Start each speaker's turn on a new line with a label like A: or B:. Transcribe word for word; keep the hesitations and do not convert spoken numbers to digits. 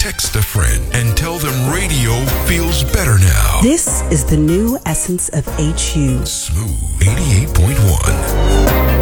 A: text a friend and tell them radio feels better now.
B: This is the new essence of H U.
A: Smooth eighty-eight point one.